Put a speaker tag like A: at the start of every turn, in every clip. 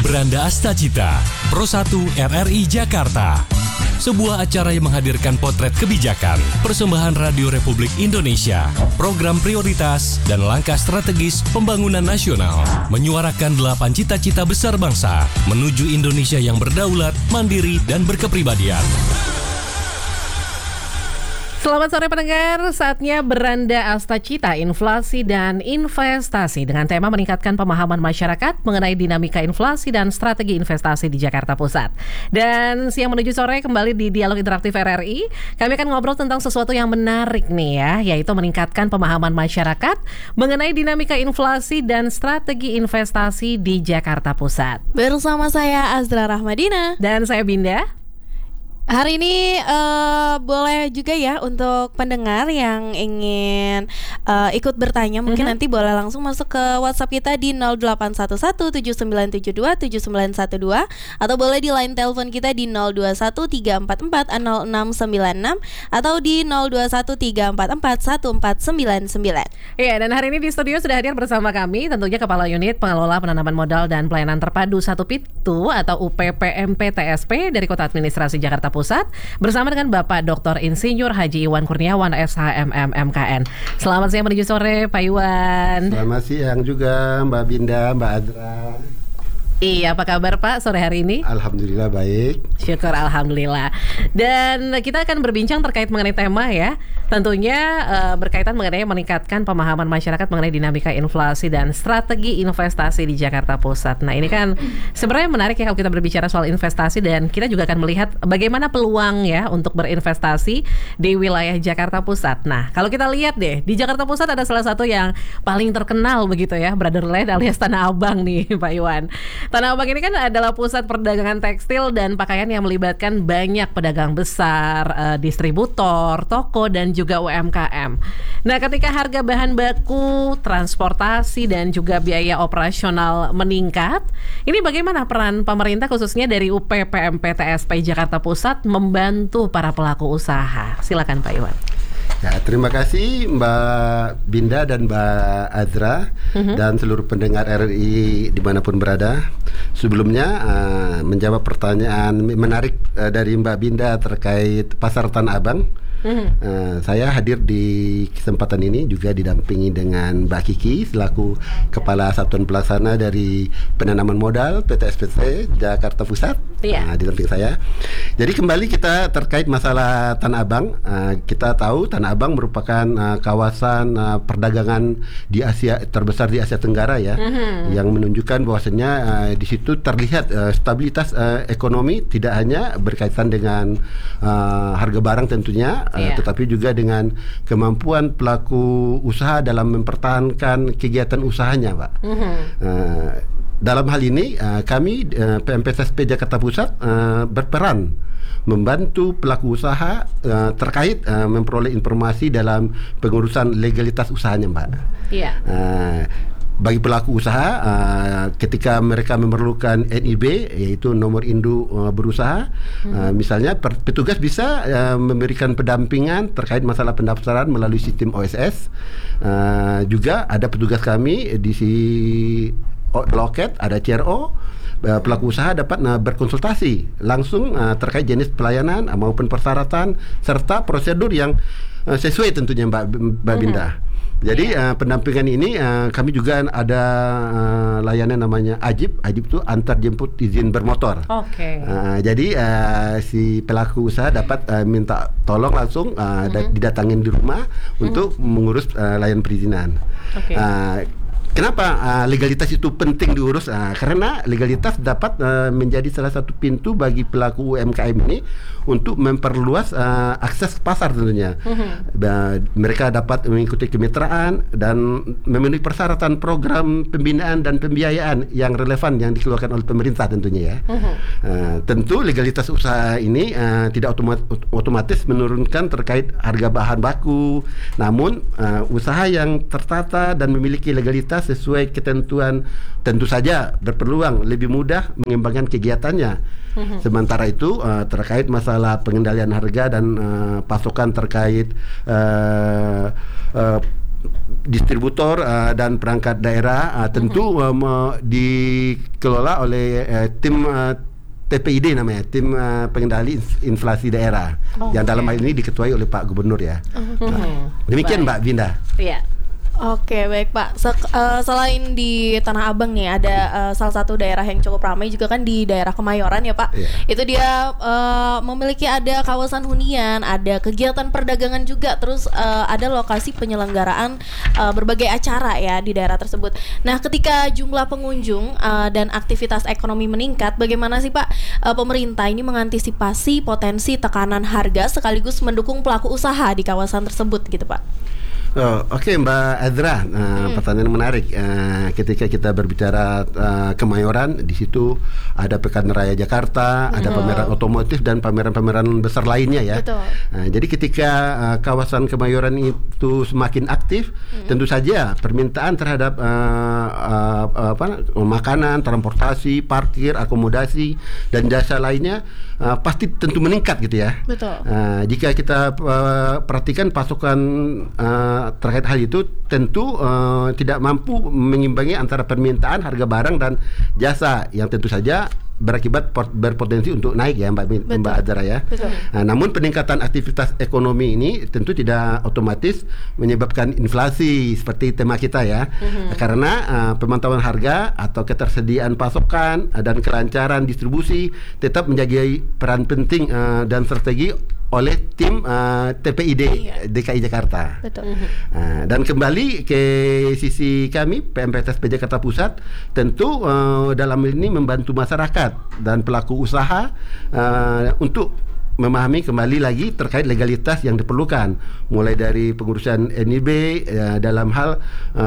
A: Beranda Astacita, Pro 1 RRI Jakarta. Sebuah acara yang menghadirkan potret kebijakan, persembahan Radio Republik Indonesia, program prioritas, dan langkah strategis pembangunan nasional. Menyuarakan 8 cita-cita besar bangsa menuju Indonesia yang berdaulat, mandiri, dan berkepribadian.
B: Selamat sore pendengar, saatnya Beranda Astacita, inflasi dan investasi dengan tema meningkatkan pemahaman masyarakat mengenai dinamika inflasi dan strategi investasi di Jakarta Pusat. Dan siang menuju sore kembali di Dialog Interaktif RRI, kami akan ngobrol tentang sesuatu yang menarik nih ya, yaitu meningkatkan pemahaman masyarakat mengenai dinamika inflasi dan strategi investasi di Jakarta Pusat.
C: Bersama saya Azra Rahmadina
B: dan saya Binda.
C: Hari ini boleh juga ya untuk pendengar yang ingin ikut bertanya, mungkin nanti boleh langsung masuk ke WhatsApp kita di 081179727912 atau boleh di line telepon kita di 0213440696 atau di 0213441499.
B: Iya, dan hari ini di studio sudah hadir bersama kami tentunya Kepala Unit Pengelola Penanaman Modal dan Pelayanan Terpadu 1 Pitu atau UPPMP TSP dari Kota Administrasi Jakarta Pusat bersama dengan Bapak Dr. Insinyur Haji Iwan Kurniawan SHMM MKN. Selamat siang menuju sore Pak Iwan.
D: Selamat siang juga Mbak Binda, Mbak Adra.
B: Iya, apa kabar Pak sore hari ini?
D: Alhamdulillah baik.
B: Syukur alhamdulillah. Dan kita akan berbincang terkait mengenai tema ya. Tentunya berkaitan mengenai meningkatkan pemahaman masyarakat mengenai dinamika inflasi dan strategi investasi di Jakarta Pusat. Nah, ini kan sebenarnya menarik ya kalau kita berbicara soal investasi, dan kita juga akan melihat bagaimana peluang ya untuk berinvestasi di wilayah Jakarta Pusat. Nah, kalau kita lihat deh, di Jakarta Pusat ada salah satu yang paling terkenal begitu ya, Brotherland alias Tanah Abang nih Pak Iwan. Tanah Abang ini kan adalah pusat perdagangan tekstil dan pakaian yang melibatkan banyak pedagang besar, distributor, toko, dan juga UMKM. Nah, ketika harga bahan baku, transportasi, dan juga biaya operasional meningkat, ini bagaimana peran pemerintah khususnya dari UPPMP TSP Jakarta Pusat membantu para pelaku usaha? Silakan Pak Iwan.
D: Ya, terima kasih Mbak Binda dan Mbak Azra dan seluruh pendengar RRI dimanapun berada. Sebelumnya menjawab pertanyaan menarik dari Mbak Binda terkait Pasar Tanah Abang. Saya hadir di kesempatan ini juga didampingi dengan Mbak Kiki selaku Kepala Satuan Pelaksana dari Penanaman Modal PT SPT Jakarta Pusat. Di samping saya. Jadi kembali kita terkait masalah Tanah Abang. Kita tahu Tanah Abang merupakan kawasan perdagangan di Asia terbesar di Asia Tenggara ya, yang menunjukkan bahwasannya di situ terlihat stabilitas ekonomi tidak hanya berkaitan dengan harga barang tentunya. Tetapi juga dengan kemampuan pelaku usaha dalam mempertahankan kegiatan usahanya, Pak. Dalam hal ini kami PMP TSP Jakarta Pusat berperan membantu pelaku usaha terkait memperoleh informasi dalam pengurusan legalitas usahanya, Mbak. Bagi pelaku usaha ketika mereka memerlukan NIB yaitu nomor induk berusaha, misalnya petugas bisa memberikan pendampingan terkait masalah pendaftaran melalui sistem OSS. Juga ada petugas kami di loket, ada CRO. Pelaku usaha dapat berkonsultasi langsung terkait jenis pelayanan maupun persyaratan serta prosedur yang sesuai tentunya Mbak Binda. Jadi pendampingan ini kami juga ada layanan namanya AJIB. AJIB itu antar jemput izin bermotor. Jadi si pelaku usaha dapat minta tolong langsung didatangin di rumah untuk mengurus layanan perizinan. Kenapa legalitas itu penting diurus? Karena legalitas dapat menjadi salah satu pintu bagi pelaku UMKM ini untuk memperluas akses pasar tentunya. Mereka dapat mengikuti kemitraan dan memenuhi persyaratan program pembinaan dan pembiayaan yang relevan yang dikeluarkan oleh pemerintah tentunya ya. Tentu legalitas usaha ini tidak otomatis menurunkan terkait harga bahan baku. Namun usaha yang tertata dan memiliki legalitas sesuai ketentuan tentu saja berpeluang lebih mudah mengembangkan kegiatannya. Sementara itu terkait masalah pengendalian harga dan pasokan terkait distributor dan perangkat daerah tentu dikelola oleh tim TPID namanya, tim pengendali inflasi daerah, yang dalam hal ini diketuai oleh Pak Gubernur ya. Demikian Mbak Binda.
B: Iya.
C: Oke, baik Pak. Selain di Tanah Abang nih ada salah satu daerah yang cukup ramai juga kan di daerah Kemayoran ya Pak. Itu dia memiliki ada kawasan hunian, ada kegiatan perdagangan juga, terus ada lokasi penyelenggaraan berbagai acara ya di daerah tersebut. Nah, ketika jumlah pengunjung dan aktivitas ekonomi meningkat, bagaimana sih Pak pemerintah ini mengantisipasi potensi tekanan harga sekaligus mendukung pelaku usaha di kawasan tersebut gitu Pak?
D: Oke, Mbak Azra, pertanyaan menarik. Ketika kita berbicara Kemayoran, di situ ada Pekan Raya Jakarta, ada pameran otomotif dan pameran-pameran besar lainnya ya. Jadi ketika kawasan Kemayoran itu semakin aktif, tentu saja permintaan terhadap makanan, transportasi, parkir, akomodasi dan jasa lainnya pasti tentu meningkat gitu ya. Jika kita perhatikan pasokan terkait hal itu tentu tidak mampu mengimbangi antara permintaan harga barang dan jasa yang tentu saja berakibat berpotensi untuk naik ya Mbak Azra ya. Namun peningkatan aktivitas ekonomi ini tentu tidak otomatis menyebabkan inflasi seperti tema kita ya. Karena pemantauan harga atau ketersediaan pasokan dan kelancaran distribusi tetap menjadi peran penting dan strategi oleh tim TPID DKI Jakarta. Dan kembali ke sisi kami PMPTSP Jakarta Pusat, tentu dalam ini membantu masyarakat dan pelaku usaha untuk memahami kembali lagi terkait legalitas yang diperlukan, mulai dari pengurusan NIB dalam hal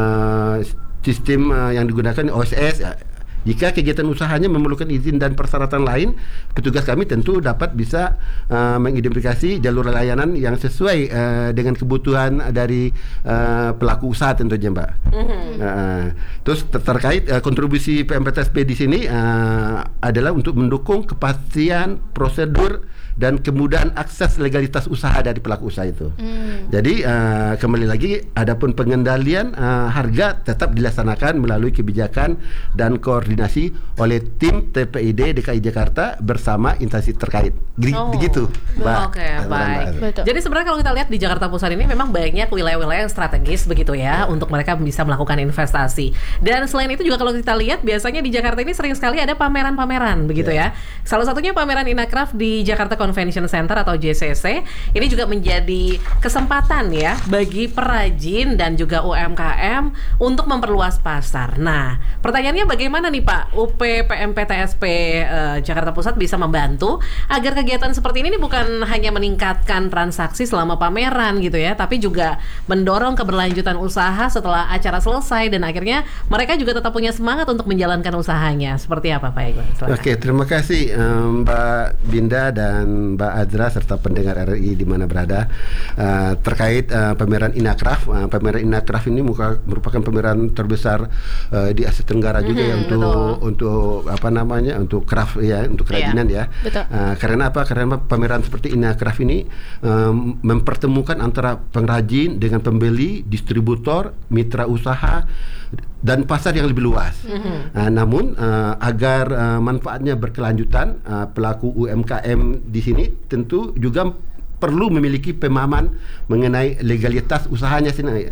D: sistem yang digunakan OSS. Jika kegiatan usahanya memerlukan izin dan persyaratan lain, petugas kami tentu dapat bisa mengidentifikasi jalur layanan yang sesuai dengan kebutuhan dari pelaku usaha tentunya Mbak. Terus terkait kontribusi PMPTSP di sini adalah untuk mendukung kepastian prosedur dan kemudahan akses legalitas usaha dari pelaku usaha itu. Jadi kembali lagi, adapun pengendalian harga tetap dilaksanakan melalui kebijakan dan koordinasi oleh tim TPID DKI Jakarta bersama instansi terkait. Begitu, Mbak.
B: Oke, baik. Jadi sebenarnya kalau kita lihat di Jakarta Pusat ini memang banyak wilayah-wilayah yang strategis begitu ya untuk mereka bisa melakukan investasi. Dan selain itu juga kalau kita lihat biasanya di Jakarta ini sering sekali ada pameran-pameran begitu ya. Salah satunya pameran Inacraft di Jakarta Convention Center atau JCC. Ini juga menjadi kesempatan ya bagi perajin dan juga UMKM untuk memperluas pasar. Nah, pertanyaannya bagaimana nih Pak UP PMPTSP Jakarta Pusat bisa membantu agar kegiatan seperti ini bukan hanya meningkatkan transaksi selama pameran gitu ya, tapi juga mendorong keberlanjutan usaha setelah acara selesai dan akhirnya mereka juga tetap punya semangat untuk menjalankan usahanya. Seperti apa Pak Iqbal?
D: Oke, terima kasih Mbak Binda dan Mbak Azra serta pendengar RRI di mana berada terkait pameran Inacraft. Pameran Inacraft ini merupakan pameran terbesar di Asia Tenggara juga ya untuk apa namanya untuk craft ya, untuk kerajinan ya. Karena apa? Karena pameran seperti Inacraft ini mempertemukan antara pengrajin dengan pembeli, distributor, mitra usaha dan pasar yang lebih luas. Namun agar manfaatnya berkelanjutan, pelaku UMKM di sini tentu juga perlu memiliki pemahaman mengenai legalitas usahanya sendiri.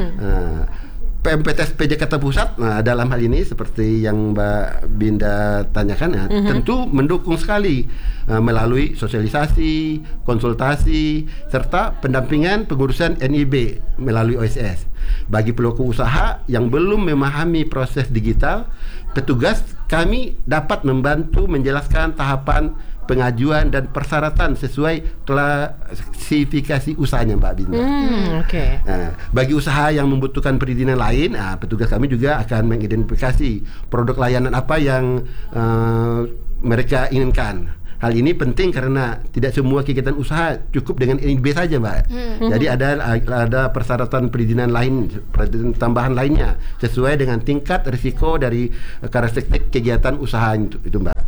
D: PMPTSP Jakarta Pusat dalam hal ini seperti yang Mbak Binda tanyakan tentu mendukung sekali melalui sosialisasi, konsultasi serta pendampingan pengurusan NIB melalui OSS. Bagi pelaku usaha yang belum memahami proses digital, petugas kami dapat membantu menjelaskan tahapan pengajuan dan persyaratan sesuai klasifikasi usahanya Mbak Binda. Bagi usaha yang membutuhkan perizinan lain, petugas kami juga akan mengidentifikasi produk layanan apa yang mereka inginkan. Hal ini penting karena tidak semua kegiatan usaha cukup dengan NIB saja Mbak. Jadi ada persyaratan perizinan lain, perizinan tambahan lainnya sesuai dengan tingkat risiko dari karakteristik kegiatan usaha itu Mbak.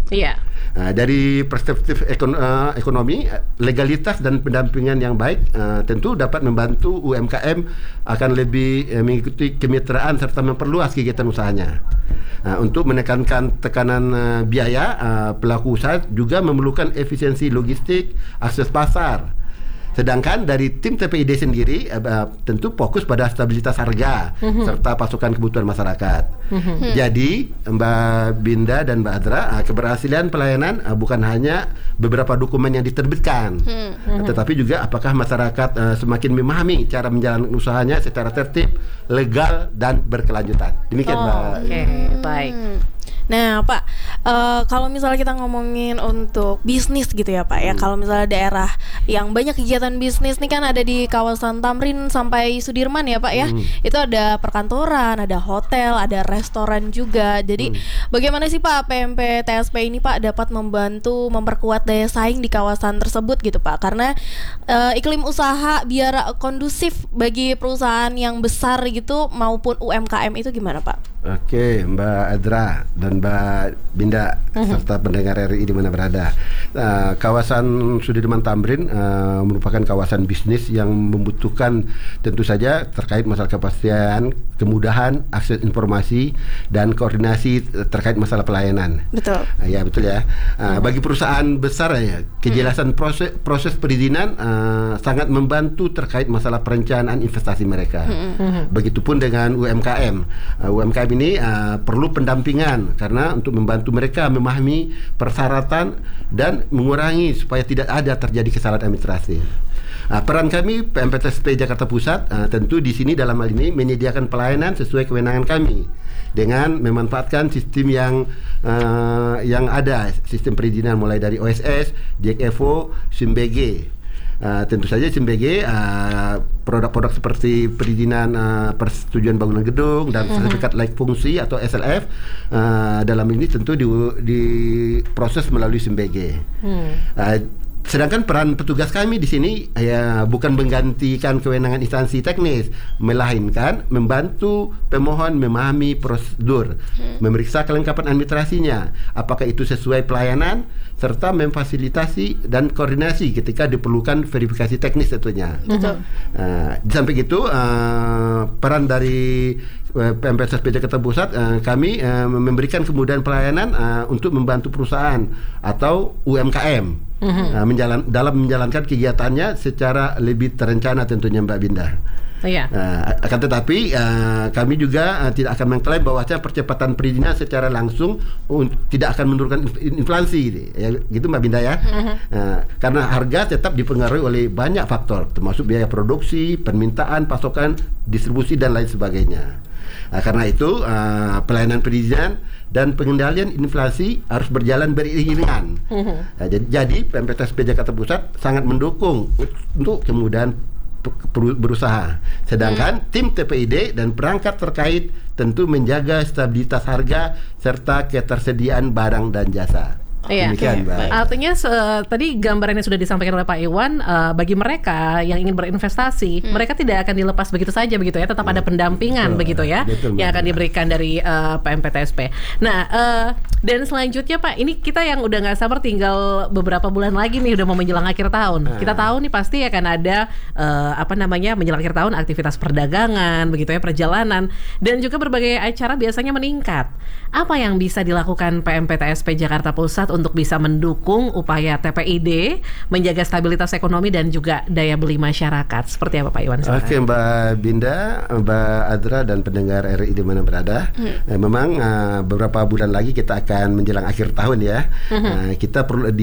B: Iya.
D: Dari perspektif ekonomi, legalitas dan pendampingan yang baik tentu dapat membantu UMKM akan lebih mengikuti kemitraan serta memperluas kegiatan usahanya. Untuk menekankan tekanan biaya, pelaku usaha juga memerlukan efisiensi logistik, akses pasar. Sedangkan dari tim TPID sendiri tentu fokus pada stabilitas harga serta pasokan kebutuhan masyarakat. Jadi Mbak Binda dan Mbak Adra, keberhasilan pelayanan bukan hanya beberapa dokumen yang diterbitkan, tetapi juga apakah masyarakat semakin memahami cara menjalankan usahanya secara tertib, legal dan berkelanjutan. Demikian Mbak.
B: Oke, baik.
C: Nah Pak, kalau misalnya kita ngomongin untuk bisnis gitu ya Pak ya, kalau misalnya daerah yang banyak kegiatan bisnis nih kan ada di kawasan Tamrin sampai Sudirman ya Pak ya, itu ada perkantoran, ada hotel, ada restoran juga. Jadi bagaimana sih Pak PMP TSP ini Pak dapat membantu memperkuat daya saing di kawasan tersebut gitu Pak, karena iklim usaha biar kondusif bagi perusahaan yang besar gitu maupun UMKM itu gimana Pak?
D: Oke, Mbak Adra dan Mbak Binda serta pendengar RI di mana berada. Kawasan Sudirman Tamrin merupakan kawasan bisnis yang membutuhkan tentu saja terkait masalah kepastian, kemudahan, akses informasi dan koordinasi terkait masalah pelayanan.
C: Betul.
D: Ya betul ya. Bagi perusahaan besar ya, kejelasan proses perizinan sangat membantu terkait masalah perencanaan investasi mereka. Begitupun dengan UMKM. UMKM ini perlu pendampingan karena untuk membantu mereka memahami persyaratan dan mengurangi supaya tidak ada terjadi kesalahan administrasi. Peran kami PMP TSP Jakarta Pusat tentu di sini dalam hal ini menyediakan pelayanan sesuai kewenangan kami dengan memanfaatkan sistem yang ada, sistem perizinan mulai dari OSS, JEK-EVO, SIMBG. Tentu saja SIMBG produk-produk seperti perizinan persetujuan bangunan gedung dan sertifikat layak fungsi atau SLF dalam ini tentu diproses melalui SIMBG. Sedangkan peran petugas kami di sini ya bukan menggantikan kewenangan instansi teknis, melainkan membantu pemohon memahami prosedur, memeriksa kelengkapan administrasinya, apakah itu sesuai pelayanan, serta memfasilitasi dan koordinasi ketika diperlukan verifikasi teknis tentunya. Di samping itu peran dari PMP TSP Jakarta Pusat kami memberikan kemudahan pelayanan untuk membantu perusahaan atau UMKM dalam menjalankan kegiatannya secara lebih terencana tentunya Mbak Binda.
B: Iya.
D: Akan tetapi kami juga tidak akan mengklaim bahwa percepatan perizinan secara langsung tidak akan menurunkan inflasi, ya, gitu Mbak Binda ya. Karena harga tetap dipengaruhi oleh banyak faktor, termasuk biaya produksi, permintaan, pasokan, distribusi dan lain sebagainya. Karena itu pelayanan perizinan dan pengendalian inflasi harus berjalan beriringan. Jadi PMP TSP Jakarta Pusat sangat mendukung untuk kemudahan berusaha. Sedangkan tim TPID dan perangkat terkait tentu menjaga stabilitas harga serta ketersediaan barang dan jasa.
B: Iya.
D: Demikian, Mbak.
B: Artinya tadi gambaran yang sudah disampaikan oleh Pak Iwan, bagi mereka yang ingin berinvestasi, mereka tidak akan dilepas begitu saja begitu ya, tetap ada pendampingan begitu ya, yang akan diberikan dari PMP TSP. Nah, dan selanjutnya Pak, ini kita yang udah nggak sabar tinggal beberapa bulan lagi nih, udah mau menjelang akhir tahun. Kita tahu nih pasti akan ada menjelang akhir tahun aktivitas perdagangan begitu ya, perjalanan dan juga berbagai acara biasanya meningkat. Apa yang bisa dilakukan PMP TSP Jakarta Pusat untuk bisa mendukung upaya TPID menjaga stabilitas ekonomi dan juga daya beli masyarakat? Seperti apa Pak Iwan?
D: Oke Mbak Binda, Mbak Adra dan pendengar RI di mana berada. Memang beberapa bulan lagi kita akan menjelang akhir tahun ya. Kita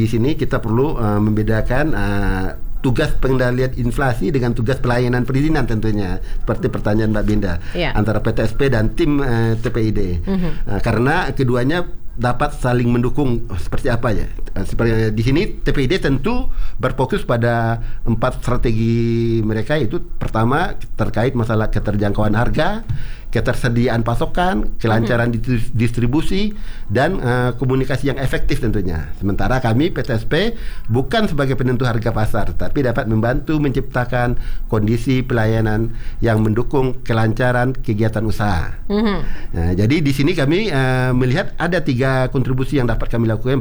D: perlu membedakan tugas pengendalian inflasi dengan tugas pelayanan perizinan tentunya, seperti pertanyaan Mbak Binda, antara PTSP dan tim TPID. Karena keduanya dapat saling mendukung. Seperti apa ya? Seperti di sini TPID tentu berfokus pada 4 strategi mereka, itu pertama terkait masalah keterjangkauan harga, ketersediaan pasokan, kelancaran distribusi dan komunikasi yang efektif tentunya. Sementara kami PTSP bukan sebagai penentu harga pasar, tapi dapat membantu menciptakan kondisi pelayanan yang mendukung kelancaran kegiatan usaha. Nah, jadi di sini kami melihat ada 3 kontribusi yang dapat kami lakukan